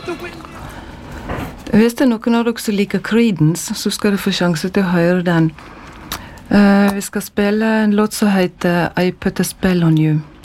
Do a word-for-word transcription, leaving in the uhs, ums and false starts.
Hvis det er noen av dere som liker Creedence, så skal dere få sjanse til å høre den. Uh, vi skal spille en låt som heter I Put a Spell on You.